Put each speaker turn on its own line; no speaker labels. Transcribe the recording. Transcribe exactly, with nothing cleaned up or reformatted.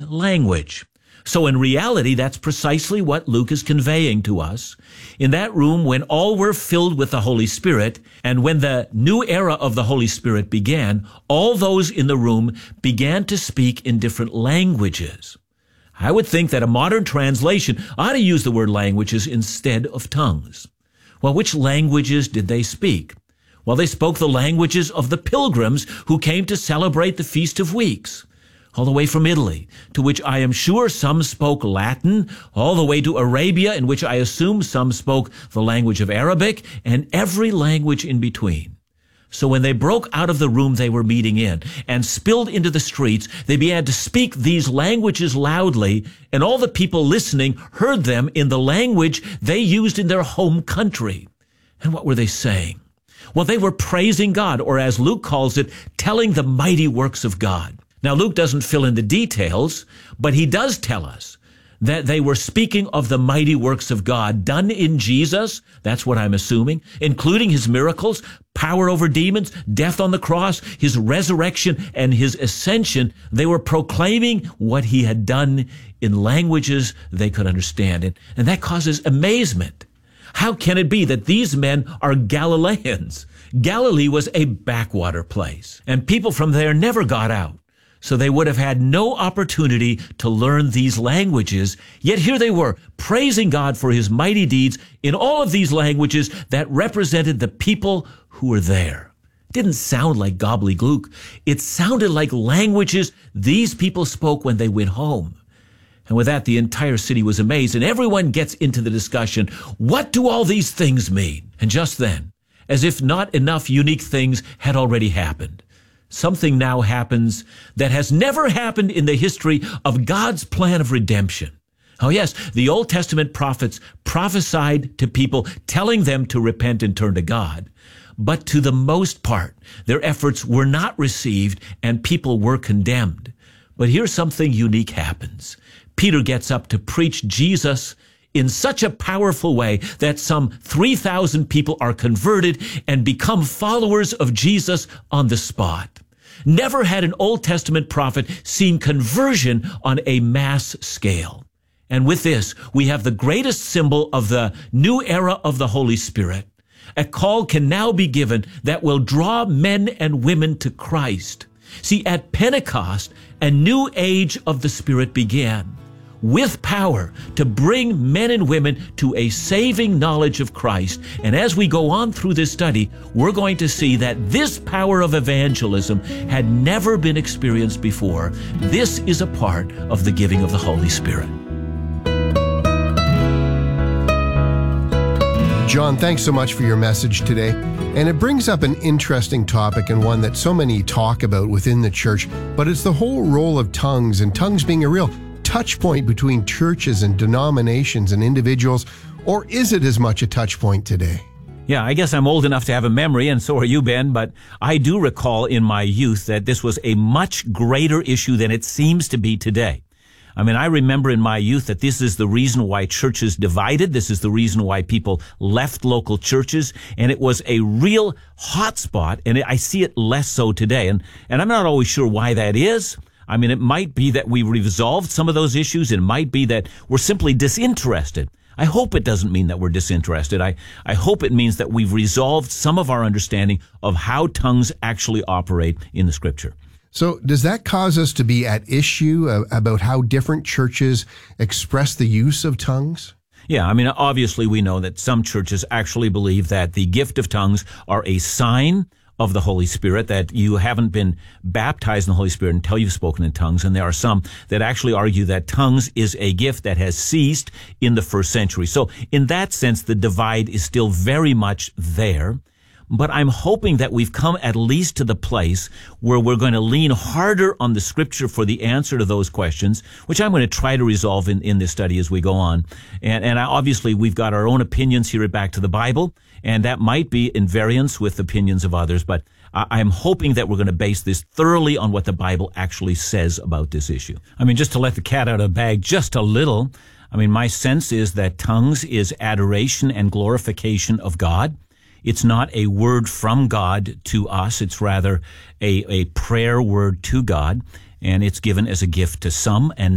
language. So in reality, that's precisely what Luke is conveying to us. In that room, when all were filled with the Holy Spirit, and when the new era of the Holy Spirit began, all those in the room began to speak in different languages. I would think that a modern translation ought to use the word languages instead of tongues. Well, which languages did they speak? Well, they spoke the languages of the pilgrims who came to celebrate the Feast of Weeks, all the way from Italy, to which I am sure some spoke Latin, all the way to Arabia, in which I assume some spoke the language of Arabic, and every language in between. So when they broke out of the room they were meeting in and spilled into the streets, they began to speak these languages loudly, and all the people listening heard them in the language they used in their home country. And what were they saying? Well, they were praising God, or as Luke calls it, telling the mighty works of God. Now, Luke doesn't fill in the details, but he does tell us that they were speaking of the mighty works of God done in Jesus. That's what I'm assuming, including his miracles, power over demons, death on the cross, his resurrection, and his ascension. They were proclaiming what he had done in languages they could understand. And, and that causes amazement. How can it be that these men are Galileans? Galilee was a backwater place, and people from there never got out. So they would have had no opportunity to learn these languages, yet here they were, praising God for his mighty deeds in all of these languages that represented the people who were there. It didn't sound like gobbledygook. It sounded like languages these people spoke when they went home. And with that, the entire city was amazed, and everyone gets into the discussion, what do all these things mean? And just then, as if not enough unique things had already happened, something now happens that has never happened in the history of God's plan of redemption. Oh yes, the Old Testament prophets prophesied to people, telling them to repent and turn to God. But to the most part, their efforts were not received and people were condemned. But here's something unique happens. Peter gets up to preach Jesus in such a powerful way that some three thousand people are converted and become followers of Jesus on the spot. Never had an Old Testament prophet seen conversion on a mass scale. And with this, we have the greatest symbol of the new era of the Holy Spirit. A call can now be given that will draw men and women to Christ. See, at Pentecost, a new age of the Spirit began, with power to bring men and women to a saving knowledge of Christ. And as we go on through this study, we're going to see that this power of evangelism had never been experienced before. This is a part of the giving of the Holy Spirit.
John, thanks so much for your message today. And it brings up an interesting topic, and one that so many talk about within the church, but it's the whole role of tongues, and tongues being a real touch point between churches and denominations and individuals, or is it as much a touch point today?
Yeah, I guess I'm old enough to have a memory, and so are you, Ben, but I do recall in my youth that this was a much greater issue than it seems to be today. I mean, I remember in my youth that this is the reason why churches divided. This is the reason why people left local churches, and it was a real hot spot, and I see it less so today. And, and I'm not always sure why that is. I mean, it might be that we resolved some of those issues. It might be that we're simply disinterested. I hope it doesn't mean that we're disinterested. I, I hope it means that we've resolved some of our understanding of how tongues actually operate in the Scripture.
So does that cause us to be at issue uh, about how different churches express the use of tongues?
Yeah, I mean, obviously we know that some churches actually believe that the gift of tongues are a sign of the Holy Spirit, that you haven't been baptized in the Holy Spirit until you've spoken in tongues. And there are some that actually argue that tongues is a gift that has ceased in the first century. So in that sense, the divide is still very much there. But I'm hoping that we've come at least to the place where we're going to lean harder on the Scripture for the answer to those questions, which I'm going to try to resolve in, in this study as we go on. And, and I, obviously, we've got our own opinions here at Back to the Bible, and that might be in variance with opinions of others, but I, I'm hoping that we're going to base this thoroughly on what the Bible actually says about this issue. I mean, just to let the cat out of the bag just a little, I mean, my sense is that tongues is adoration and glorification of God. It's not a word from God to us. It's rather a, a prayer word to God, and it's given as a gift to some and